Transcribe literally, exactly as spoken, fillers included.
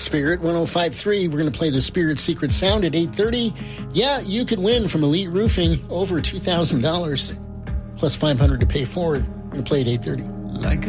Spirit one oh five point three. We're going to play the Spirit Secret Sound at eight thirty. Yeah, you could win from Elite Roofing over two thousand dollars plus five hundred dollars to pay forward. We're going to play at eight thirty. Like